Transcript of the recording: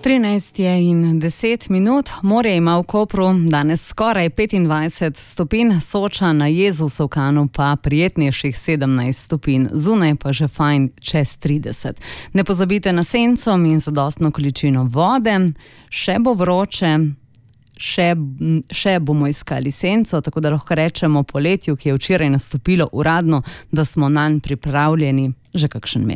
13:10, morje ima v Kopru danes skoraj 25 stopinj, Soča na Jezu, Solkanu pa prijetnejših 17 stopinj, zunaj pa že fajn čez 30. Ne pozabite na senco in zadostno količino vode, še bo vroče, še bomo iskali senco, tako da lahko rečemo poletju, ki je včeraj nastopilo uradno, da smo nanj pripravljeni že kakšen mesec.